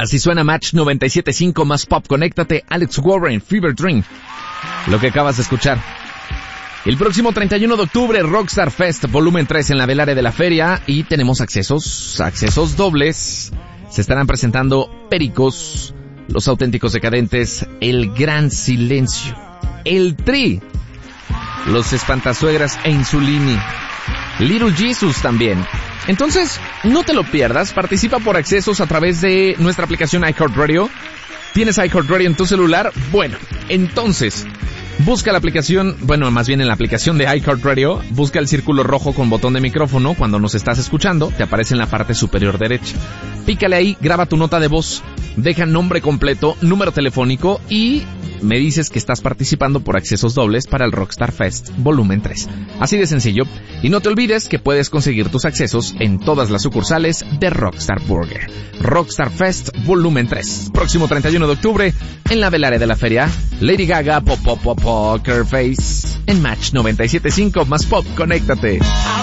Así suena Match 97.5 más pop. Conéctate, Alex Warren, Fever Dream. Lo que acabas de escuchar. El próximo 31 de octubre, Rockstar Fest Volumen 3 en la Velaria de la Feria. Y tenemos accesos dobles. Se estarán presentando Pericos, Los Auténticos Decadentes, El Gran Silencio, El Tri, Los Espantasuegras e Insulini, Little Jesus también. Entonces, no te lo pierdas, participa por accesos a través de nuestra aplicación iHeartRadio. ¿Tienes iHeartRadio en tu celular? Bueno, entonces, busca la aplicación, más bien en la aplicación de iHeartRadio, busca el círculo rojo con botón de micrófono. Cuando nos estás escuchando, te aparece en la parte superior derecha. Pícale ahí, graba tu nota de voz, deja nombre completo, número telefónico y me dices que estás participando por accesos dobles para el Rockstar Fest Volumen 3. Así de sencillo. Y no te olvides que puedes conseguir tus accesos en todas las sucursales de Rockstar Burger. Rockstar Fest Volumen 3. Próximo 31 de octubre en la Velaria de la Feria. Lady Gaga, Poker Face en Match 97.5 más pop. Conéctate.